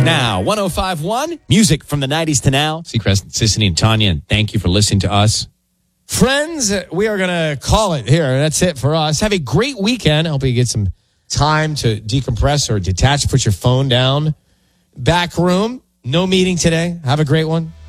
Now, 105.1, music from the 90s to now. Seacrest, Sissany, and Tanya, and thank you for listening to us. Friends, we are going to call it here. That's it for us. Have a great weekend. I hope you get some time to decompress or detach, put your phone down. Back room, no meeting today. Have a great one.